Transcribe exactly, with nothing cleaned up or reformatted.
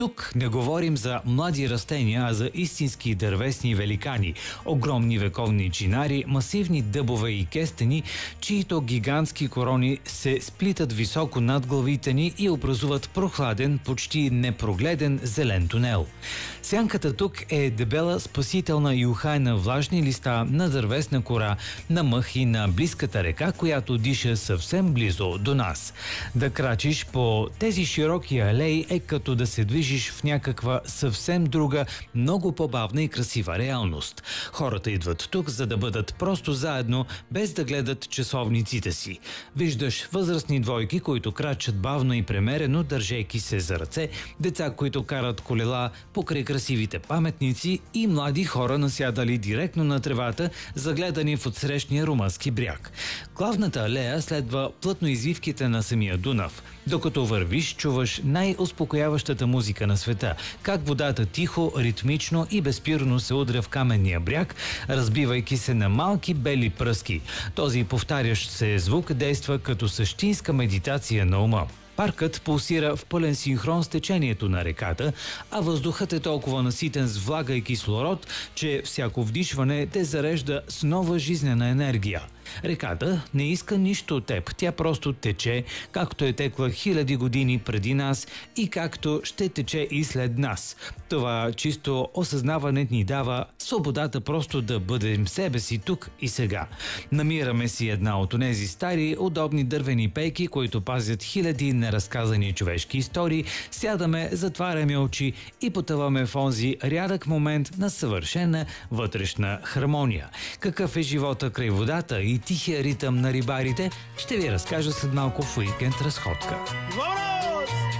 Тук не говорим за млади растения, а за истински дървесни великани, огромни вековни чинари, масивни дъбове и кестени, чието гигантски корони се сплитат високо над главите ни и образуват прохладен, почти непрогледен зелен тунел. Сянката тук е дебела, спасителна и ухайна влажни листа на дървесна кора, на мъх и на близката река, която диша съвсем близо до нас. Да крачиш по тези широки алеи е като да се движиш в някаква съвсем друга, много по-бавна и красива реалност. Хората идват тук, за да бъдат просто заедно, без да гледат часовниците си. Виждаш възрастни двойки, които крачат бавно и премерено, държейки се за ръце, деца, които карат колела покрай красивите паметници и млади хора, насядали директно на тревата, загледани в отсрещния румънски бряг. Главната алея следва плътно извивките на самия Дунав. Докато вървиш, чуваш най-успокояващата музика на света, как водата тихо, ритмично и безспирно се удря в каменния бряг, разбивайки се на малки бели пръски. Този повтарящ се звук действа като същинска медитация на ума. Паркът пулсира в пълен синхрон с течението на реката, а въздухът е толкова наситен с влага и кислород, че всяко вдишване те зарежда с нова жизнена енергия. Реката не иска нищо от теб, тя просто тече, както е текла хиляди години преди нас и както ще тече и след нас. Това чисто осъзнаване ни дава свободата просто да бъдем себе си тук и сега. Намираме си една от онези стари, удобни дървени пейки, които пазят хиляди неразказани човешки истории, сядаме, затваряме очи и потъваме в онзи рядък момент на съвършена вътрешна хармония. Какъв е живота край водата и тихия ритъм на рибарите, ще ви разкажа след малко в уикенд разходка.